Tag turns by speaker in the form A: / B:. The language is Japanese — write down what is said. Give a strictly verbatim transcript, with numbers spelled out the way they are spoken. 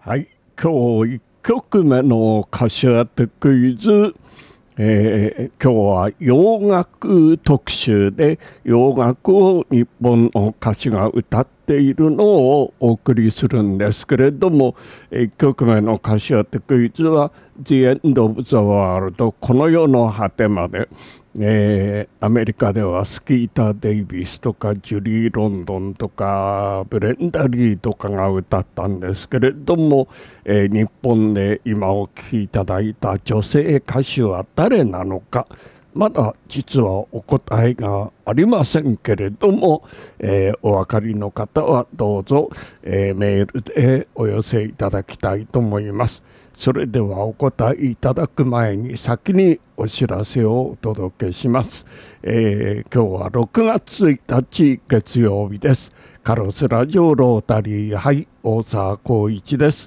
A: はい、今日いっきょくめの歌手当てクイズ、えー、今日は洋楽特集で洋楽を日本の歌手が歌っているのをお送りするんですけれども、いっきょくめの歌手当てクイズは The End of the World この世の果てまで、えー、アメリカではスキーター・デイビスとかジュリー・ロンドンとかブレンダ・リーとかが歌ったんですけれども、えー、日本で今お聴きいただいた女性歌手は誰なのか、まだ実はお答えがありませんけれども、えー、お分かりの方はどうぞ、えー、メールでお寄せいただきたいと思います。それではお答えいただく前に先にお知らせをお届けします。えー、今日はろくがつついたち月曜日です。カロスラジオロータリー杯大沢光一です。